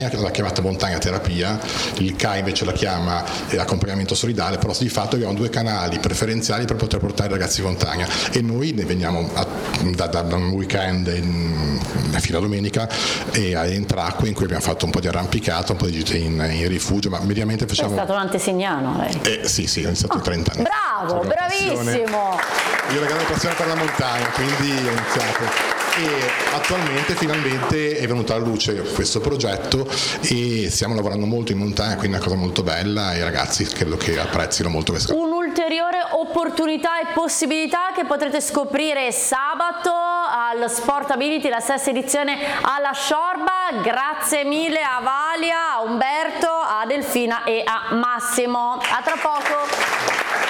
la chiamata montagna terapia, il CA invece la chiama accompagnamento solidale, però di fatto abbiamo 2 canali preferenziali per poter portare i ragazzi in montagna, e noi ne veniamo da un weekend fino a domenica e a Entracque, in cui abbiamo fatto un po' di arrampicata, un po' di gite in rifugio, ma mediamente facciamo... È stato un antesignano lei. Sì, ho iniziato 30 anni. Bravo, bravissimo! Io ho una grande passione per la montagna, quindi ho iniziato. E attualmente finalmente è venuto alla luce questo progetto e stiamo lavorando molto in montagna, quindi è una cosa molto bella, e i ragazzi credo che apprezzino molto questa cosa. Un'ulteriore opportunità e possibilità che potrete scoprire sabato al Sportability, la 6ª edizione alla Sciorba. Grazie mille a Valia, a Umberto, a Delfina e a Massimo. A tra poco.